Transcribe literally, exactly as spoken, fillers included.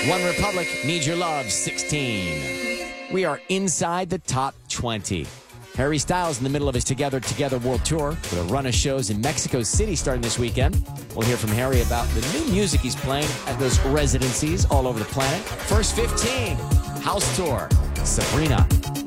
One Republic, Need Your Love, sixteen. We are inside the top twenty. Harry Styles in the middle of his Together Together World Tour with a run of shows in Mexico City starting this weekend. We'll hear from Harry about the new music he's playing at those residencies all over the planet. First fifteen, House Tour, Sabrina.